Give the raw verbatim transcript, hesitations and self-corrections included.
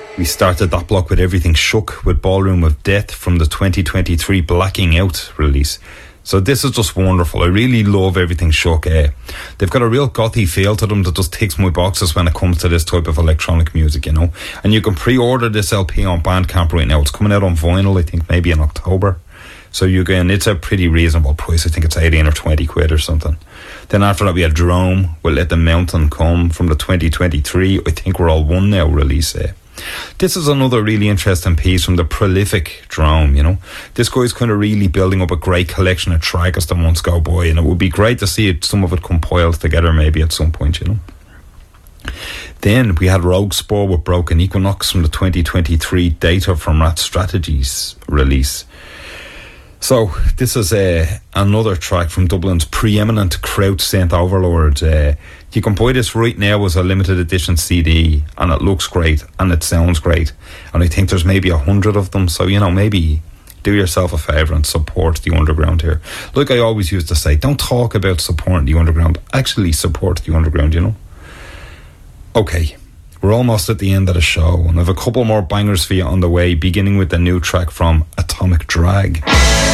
We started that block with Everything Shook with Ballroom of Death from the twenty twenty-three Blacking Out release. So this is just wonderful. I really love Everything Shook. Uh, they've got a real gothy feel to them that just ticks my boxes when it comes to this type of electronic music, you know. And you can pre-order this L P on Bandcamp right now. It's coming out on vinyl, I think, maybe in October. So you can, it's a pretty reasonable price. I think it's eighteen or twenty quid or something. Then after that we had Drome with Let the Mountain Come from the twenty twenty-three I Think We're All One Now release. Uh, This is another really interesting piece from the prolific Drome, you know. This guy's kind of really building up a great collection of tracks as the months go by, and it would be great to see it, some of it compiled together maybe at some point, you know. Then we had Rogue Spur with Broken Equinox from the twenty twenty-three Data from Rat Strategies release. So this is uh, another track from Dublin's preeminent Kraut Saint Overlord. Uh, you can buy this right now as a limited edition C D, and it looks great and it sounds great. And I think there's maybe a hundred of them. So, you know, maybe do yourself a favour and support the underground here. Like I always used to say, don't talk about supporting the underground. Actually support the underground, you know. Okay, we're almost at the end of the show, and I have a couple more bangers for you on the way, beginning with the new track from Atomic Drag.